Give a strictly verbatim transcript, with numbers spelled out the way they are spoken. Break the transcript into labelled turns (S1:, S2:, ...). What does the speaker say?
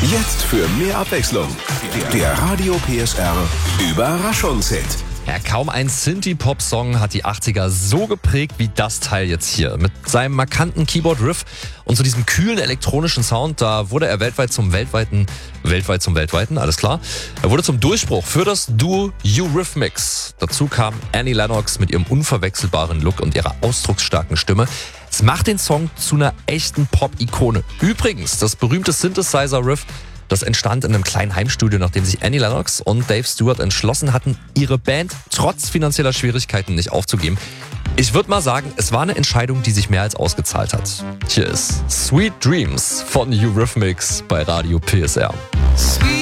S1: Jetzt für mehr Abwechslung. Der Radio P S R Überraschungshit.
S2: Ja, kaum ein Synthie-Pop-Song hat die achtziger so geprägt wie das Teil jetzt hier. Mit seinem markanten Keyboard-Riff und so diesem kühlen elektronischen Sound, da wurde er weltweit zum weltweiten, weltweit zum weltweiten, alles klar. Er wurde zum Durchbruch für das Duo Eurythmics. Dazu kam Annie Lennox mit ihrem unverwechselbaren Look und ihrer ausdrucksstarken Stimme. Es macht den Song zu einer echten Pop-Ikone. Übrigens, das berühmte Synthesizer-Riff, das entstand in einem kleinen Heimstudio, nachdem sich Annie Lennox und Dave Stewart entschlossen hatten, ihre Band trotz finanzieller Schwierigkeiten nicht aufzugeben. Ich würde mal sagen, es war eine Entscheidung, die sich mehr als ausgezahlt hat. Hier ist Sweet Dreams von Eurythmics bei Radio P S R.